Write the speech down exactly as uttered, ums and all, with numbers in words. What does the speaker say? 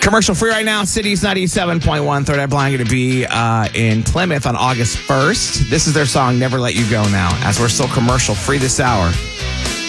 Commercial free right now. City's ninety-seven point one. Third Eye Blind going to be uh, in Plymouth on August first. This is their song, Never Let You Go Now, as we're still commercial free this hour.